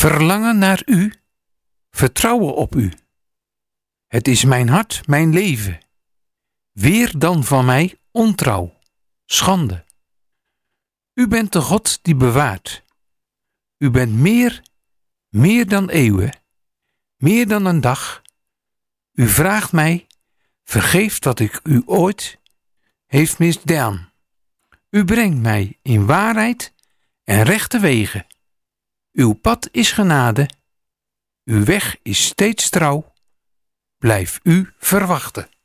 Verlangen naar u, vertrouwen op u. Het is mijn hart, mijn leven. Weer dan van mij ontrouw, schande. U bent de God die bewaart. U bent meer dan eeuwen, meer dan een dag. U vraagt mij, vergeeft wat ik u ooit heeft misdaan. U brengt mij in waarheid en rechte wegen. Uw pad is genade, uw weg is steeds trouw. Blijf u verwachten.